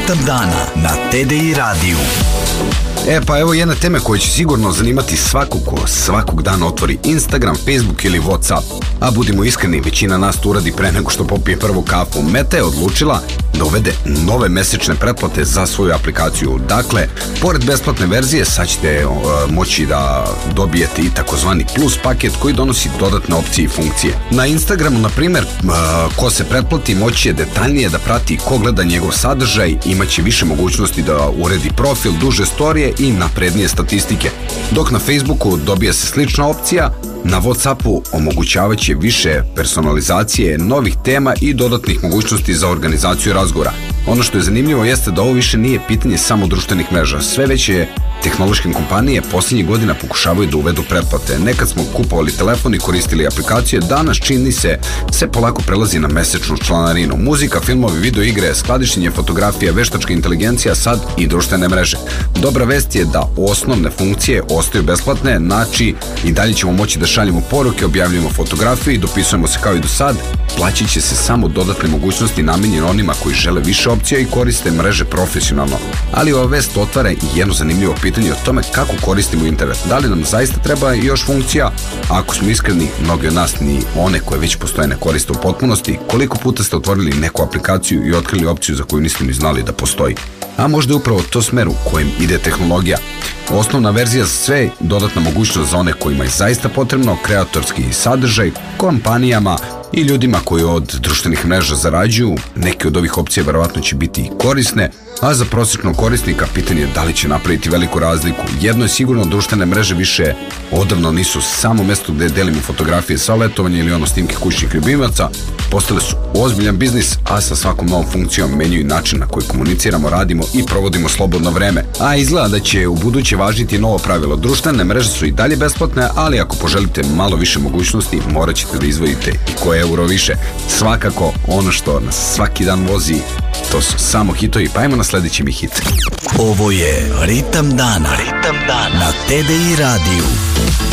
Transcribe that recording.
Ritam dana na TDI radiju. Pa evo jedna tema koja će sigurno zanimati svakog ko svakog dana otvori Instagram, Facebook ili Whatsapp. A budimo iskreni, većina nas to uradi pre nego što popije prvu kafu. Meta je odlučila da uvede nove mesečne pretplate za svoju aplikaciju. Dakle, pored besplatne verzije, sad ćete moći da dobijete i takozvani plus paket koji donosi dodatne opcije i funkcije. Na Instagramu, na primjer, ko se pretplati moći će detaljnije da prati ko gleda njegov sadržaj, imaće više mogućnosti da uredi profil, duže storije i naprednije statistike. Dok na Facebooku dobija se slična opcija, na Whatsappu omogućavaće više personalizacije, novih tema i dodatnih mogućnosti za organizaciju razgovora. Ono što je zanimljivo jeste da ovo više nije pitanje samo društvenih mreža. Sve veće tehnološke kompanije posljednjih godina pokušavaju da uvedu pretplate. Nekad smo kupovali telefon i koristili aplikacije, danas čini se sve polako prelazi na mesečnu članarinu. Muzika, filmovi, video igre, skladištenje fotografija, veštačka inteligencija, sad i društvene mreže. Dobra vest je da osnovne funkcije ostaju besplatne, znači i dalje ćemo moći da šaljemo poruke, objavljujemo fotografije i dopisujemo se kao i do sad. Plaćat će se samo dodatne mogućnosti namenjene onima koji žele više opcija i koriste mreže profesionalno. Ali ova vest otvara i jedno zanimljivo pitanje o tome kako koristimo internet. Da li nam zaista treba još funkcija? A ako smo iskreni, mnogi od nas ni one koje već postoje ne koriste u potpunosti. Koliko puta ste otvorili neku aplikaciju i otkrili opciju za koju niste ni znali da postoji? A možda je upravo to smer u kojem ide tehnologija. Osnovna verzija za sve, dodatna mogućnost za one kojima je zaista potrebno, kreatorski sadržaj, kompanijama i ljudima koji od društvenih mreža zarađuju. Neke od ovih opcija verovatno će biti i korisne, a za prosječnog korisnika pitanje je da li će napraviti veliku razliku. Jedno je sigurno, društvene mreže više odavno nisu samo mesto gde delimo fotografije sa letovanja ili snimke kućnih ljubimaca, postale su ozbiljan biznis, a sa svakom novom funkcijom menjaju način na koji komuniciramo, radimo i provodimo slobodno vreme. A izgleda da će u buduće važiti novo pravilo. Društvene mreže su i dalje besplatne, ali ako poželite malo više mogućnosti, morat ćete da izdvojite i koje euro više. Svakako, ono što nas svaki dan vozi, to su samo hitovi, pa ajmo na sljedeći mi hit. Ovo je Ritam dana na TDI radiju.